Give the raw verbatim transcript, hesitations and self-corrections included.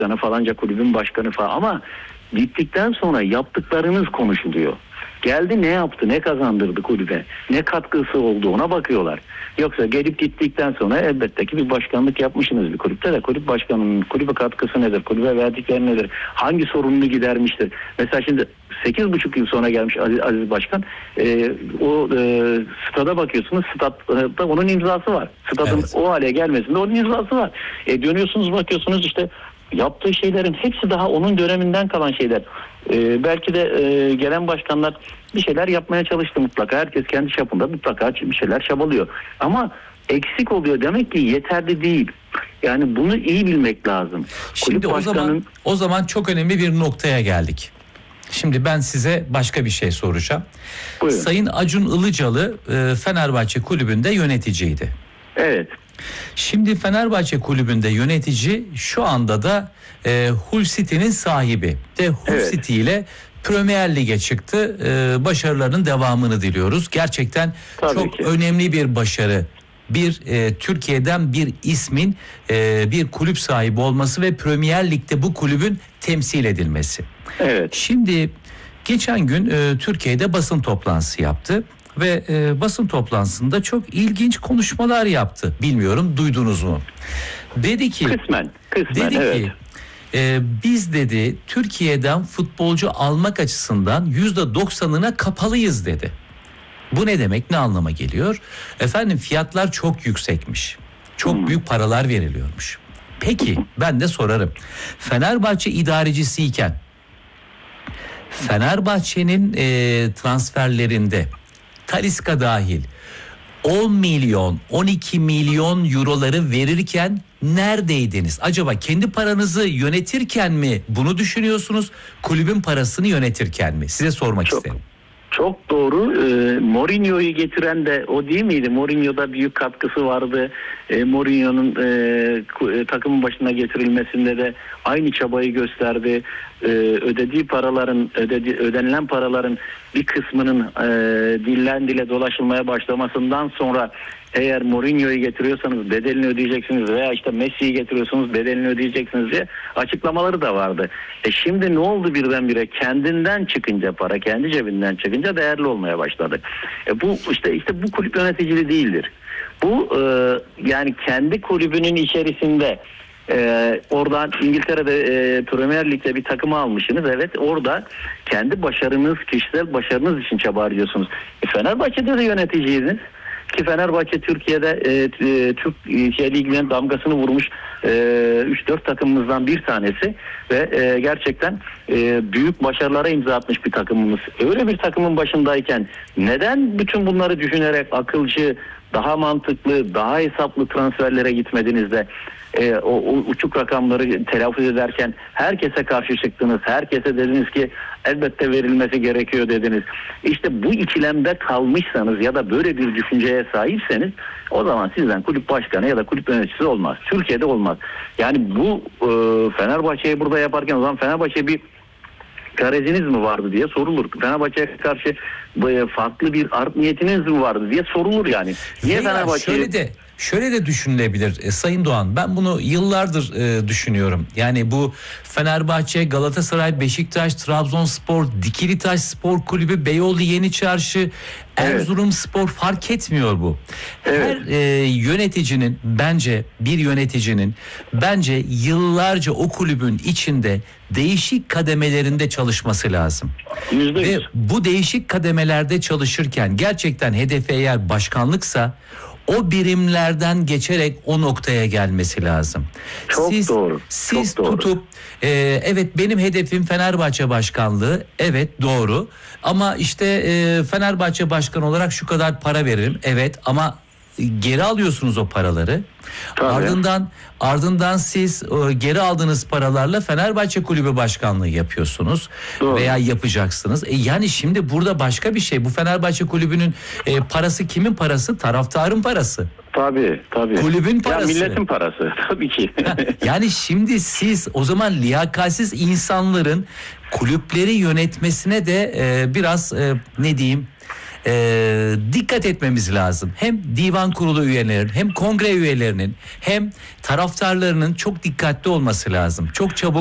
başkanı, falanca kulübün başkanı falan, ama gittikten sonra yaptıklarınız konuşuluyor. Geldi, ne yaptı, ne kazandırdı kulübe, ne katkısı oldu, ona bakıyorlar. Yoksa gelip gittikten sonra elbette ki bir başkanlık yapmışsınız bir kulüpte de, kulüp başkanının kulübe katkısı nedir, kulübe verdikleri nedir, hangi sorununu gidermiştir. Mesela şimdi sekiz buçuk yıl sonra gelmiş Aziz, Aziz Başkan, e, o e, stada bakıyorsunuz, statta onun imzası var. Stadın evet. o hale gelmesinde onun imzası var. E, dönüyorsunuz bakıyorsunuz işte yaptığı şeylerin hepsi daha onun döneminden kalan şeyler. Ee, belki de e, gelen başkanlar bir şeyler yapmaya çalıştı mutlaka. Herkes kendi çapında mutlaka bir şeyler çabalıyor. Ama eksik oluyor. Demek ki yeterli değil. Yani bunu iyi bilmek lazım. Şimdi Kulüp o başkanın... zaman o zaman çok önemli bir noktaya geldik. Şimdi ben size başka bir şey soracağım. Buyurun. Sayın Acun Ilıcalı e, Fenerbahçe kulübünde yöneticiydi. Evet. Şimdi Fenerbahçe kulübünde yönetici, şu anda da e, Hull City'nin sahibi ve Hull evet. City ile Premier Lig'e çıktı. E, başarılarının devamını diliyoruz. Gerçekten Tabii çok ki. önemli bir başarı. Bir e, Türkiye'den bir ismin e, bir kulüp sahibi olması ve Premier Lig'de bu kulübün temsil edilmesi. Evet. Şimdi geçen gün e, Türkiye'de basın toplantısı yaptı. Ve e, basın toplantısında çok ilginç konuşmalar yaptı. Bilmiyorum, duydunuz mu? Dedi ki kısmen, kısmen dedi evet. ki e, biz dedi Türkiye'den futbolcu almak açısından yüzde doksanına kapalıyız dedi. Bu ne demek, ne anlama geliyor? Efendim, fiyatlar çok yüksekmiş. Çok hmm. büyük paralar veriliyormuş. Peki ben de sorarım. Fenerbahçe idarecisiyken Fenerbahçe'nin e, transferlerinde Talisca dahil on milyon on iki milyon euroları verirken neredeydiniz? Acaba kendi paranızı yönetirken mi bunu düşünüyorsunuz? Kulübün parasını yönetirken mi? Size sormak çok, isterim. Çok doğru. E, Mourinho'yu getiren de o değil miydi? Mourinho'da büyük katkısı vardı. E, Mourinho'nun e, takımın başına getirilmesinde de aynı çabayı gösterdi. E, ödediği paraların, ödedi, ödenilen paraların bir kısmının e, dilden dile dolaşılmaya başlamasından sonra, eğer Mourinho'yu getiriyorsanız bedelini ödeyeceksiniz veya işte Messi'yi getiriyorsanız bedelini ödeyeceksiniz diye açıklamaları da vardı. E şimdi ne oldu birdenbire? Kendinden çıkınca, para kendi cebinden çıkınca değerli olmaya başladı. E bu işte işte bu kulüp yöneticiliği değildir. Bu e, yani kendi kulübünün içerisinde Ee, oradan İngiltere'de e, Premier Lig'de bir takımı almışsınız. Evet, orada kendi başarınız, kişisel başarınız için çaba harcıyorsunuz. E, Fenerbahçe'de de yöneticiydiniz. Ki Fenerbahçe Türkiye'de e, e, Türk e, Ligi'nin damgasını vurmuş e, üç dört takımımızdan bir tanesi ve e, gerçekten e, büyük başarılara imza atmış bir takımımız. Öyle bir takımın başındayken neden bütün bunları düşünerek akılcı, daha mantıklı, daha hesaplı transferlere gitmediniz de e, o, o uçuk rakamları telaffuz ederken herkese karşı çıktınız. Herkese dediniz ki elbette verilmesi gerekiyor dediniz. İşte bu ikilemde kalmışsanız ya da böyle bir düşünceye sahipseniz, o zaman sizden kulüp başkanı ya da kulüp yöneticisi olmaz. Türkiye'de olmaz. Yani bu e, Fenerbahçe'yi burada yaparken o zaman Fenerbahçe bir gareziniz mi vardı diye sorulur. Fenerbahçe'ye karşı farklı bir art niyetiniz mi vardı diye sorulur yani. Niye Fenerbahçe'yi... Şöyle de Şöyle de düşünülebilir e, Sayın Doğan. Ben bunu yıllardır e, düşünüyorum. Yani bu Fenerbahçe, Galatasaray, Beşiktaş, Trabzonspor, Dikilitaş Spor Kulübü, Beyoğlu Yeniçarşı, Erzurum evet. Spor, fark etmiyor bu. Evet. Her e, yöneticinin bence bir yöneticinin bence yıllarca o kulübün içinde değişik kademelerinde çalışması lazım. yüzde yüz. Ve bu değişik kademelerde çalışırken gerçekten hedefi eğer başkanlıksa o birimlerden geçerek o noktaya gelmesi lazım. Çok siz, doğru. Siz Çok tutup doğru. e, evet benim hedefim Fenerbahçe başkanlığı, evet doğru, ama işte e, Fenerbahçe başkanı olarak şu kadar para veririm, evet, ama geri alıyorsunuz o paraları. Tabii. Ardından ardından siz e, geri aldığınız paralarla Fenerbahçe kulübü başkanlığı yapıyorsunuz. Doğru. Veya yapacaksınız. E, yani şimdi burada başka bir şey. Bu Fenerbahçe kulübünün e, parası kimin parası? Taraftarın parası. Tabii, tabii. Kulübün parası. Ya milletin parası tabii ki. Yani şimdi siz o zaman liyakatsiz insanların kulüpleri yönetmesine de e, biraz e, ne diyeyim? e, dikkat etmemiz lazım. Hem divan kurulu üyelerinin hem kongre üyelerinin hem taraftarlarının çok dikkatli olması lazım. Çok çabuk